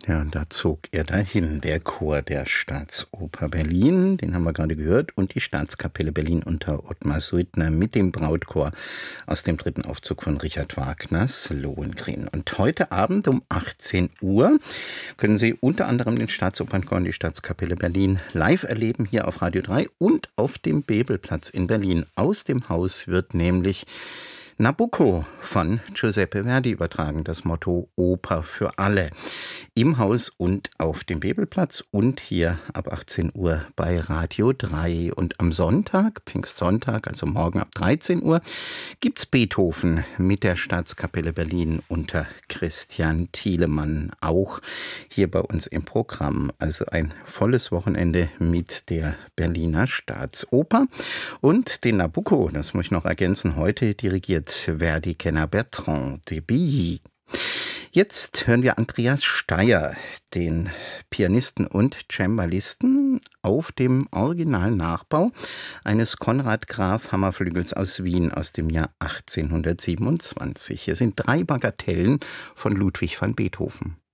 Ja, und da zog er dahin, der Chor der Staatsoper Berlin, den haben wir gerade gehört, und die Staatskapelle Berlin unter Ottmar Suitner mit dem Brautchor aus dem dritten Aufzug von Richard Wagners Lohengrin. Und heute Abend um 18 Uhr können Sie unter anderem den Staatsopernchor und die Staatskapelle Berlin live erleben, hier auf Radio 3 und auf dem Bebelplatz in Berlin. Aus dem Haus wird nämlich Nabucco von Giuseppe Verdi übertragen, das Motto Oper für alle. Im Haus und auf dem Bebelplatz und hier ab 18 Uhr bei Radio 3. Und am Sonntag, Pfingstsonntag, also morgen ab 13 Uhr, gibt's Beethoven mit der Staatskapelle Berlin unter Christian Thielemann. Auch hier bei uns im Programm. Also ein volles Wochenende mit der Berliner Staatsoper. Und den Nabucco, das muss ich noch ergänzen, heute dirigiert Verdi-Kenner Bertrand de Billy. Jetzt hören wir Andreas Steyer, den Pianisten und Cembalisten, auf dem Originalnachbau eines Konrad Graf Hammerflügels aus Wien aus dem Jahr 1827. Hier sind 3 Bagatellen von Ludwig van Beethoven.